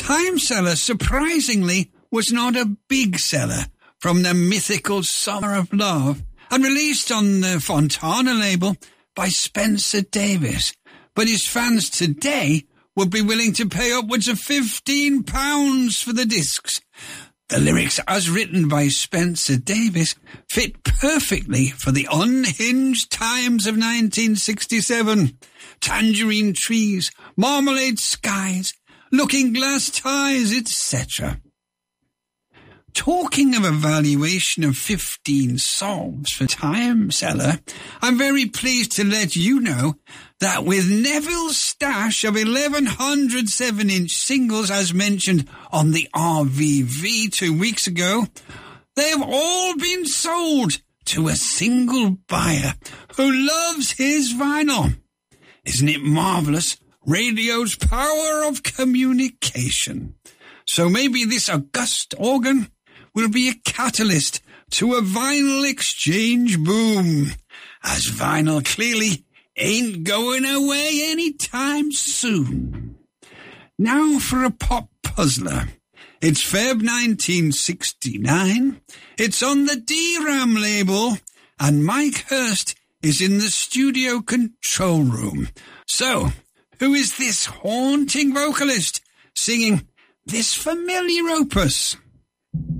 Time Seller, surprisingly, was not a big seller from the mythical Summer of Love and released on the Fontana label by Spencer Davis. But his fans today would be willing to pay upwards of £15 for the discs. The lyrics, as written by Spencer Davis, fit perfectly for the unhinged times of 1967. Tangerine trees, marmalade skies, looking-glass ties, etc. Talking of a valuation of 15 solves for Time Seller, I'm very pleased to let you know that with Neville's stash of 1,100 7-inch singles, as mentioned on the RVV 2 weeks ago, they've all been sold to a single buyer who loves his vinyl. Isn't it marvellous? Radio's power of communication. So maybe this august organ will be a catalyst to a vinyl exchange boom, as vinyl clearly ain't going away anytime soon. Now for a pop puzzler. It's Feb 1969. It's on the D-Ram label, and Mike Hurst is in the studio control room. So, who is this haunting vocalist singing this familiar opus?